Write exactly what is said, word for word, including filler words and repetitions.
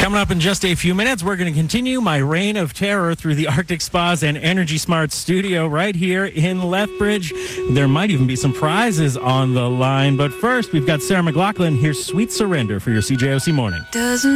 Coming up in just a few minutes, we're going to continue my reign of terror through the Arctic Spas and Energy Smart studio right here in Lethbridge. There might even be some prizes on the line. But first, we've got Sarah McLachlan. Here's Sweet Surrender for your C J O C Morning. Doesn't